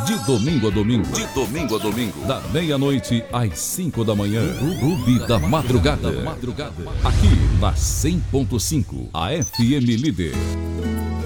De domingo a domingo. De domingo a domingo. Da meia-noite às 5 da manhã. Clube da Madrugada. Aqui na 100.5, a FM Líder.